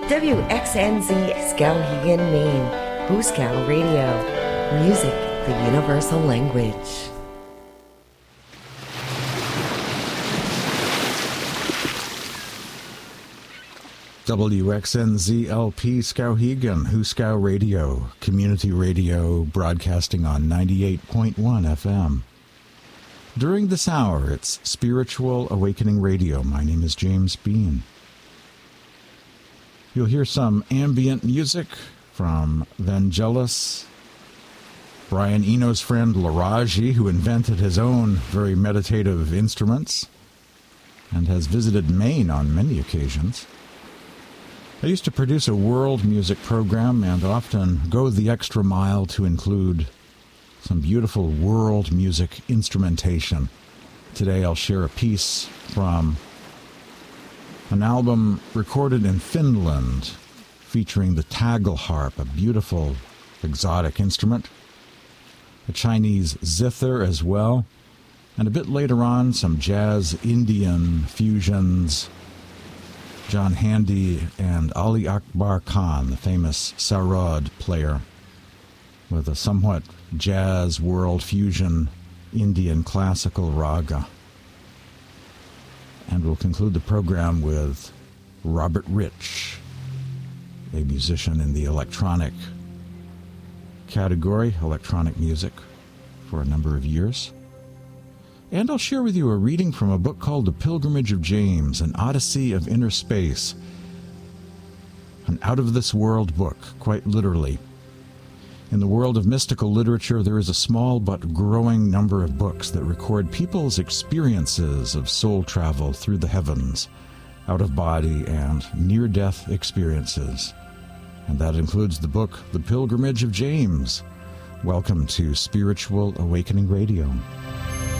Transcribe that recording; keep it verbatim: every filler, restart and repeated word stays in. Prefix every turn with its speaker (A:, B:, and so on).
A: W X N Z Skowhegan, Maine, Hooskow Radio. Music, the universal language.
B: W X N Z L P Skowhegan, Hooskow Radio, community radio broadcasting on ninety-eight point one F M. During this hour, it's Spiritual Awakening Radio. My name is James Bean. You'll hear some ambient music from Vangelis, Brian Eno's friend Laraji, who invented his own very meditative instruments and has visited Maine on many occasions. I used to produce a world music program and often go the extra mile to include some beautiful world music instrumentation. Today I'll share a piece from an album recorded in Finland featuring the tagelharp, a beautiful exotic instrument, a Chinese zither as well, and a bit later on some jazz Indian fusions, John Handy and Ali Akbar Khan, the famous sarod player, with a somewhat jazz world fusion Indian classical raga. And we'll conclude the program with Robert Rich, a musician in the electronic category, electronic music, for a number of years. And I'll share with you a reading from a book called The Pilgrimage of James, an Odyssey of Inner Space. An out-of-this-world book, quite literally. In the world of mystical literature, there is a small but growing number of books that record people's experiences of soul travel through the heavens, out-of-body and near-death experiences. And that includes the book The Pilgrimage of James. Welcome to Spiritual Awakening Radio.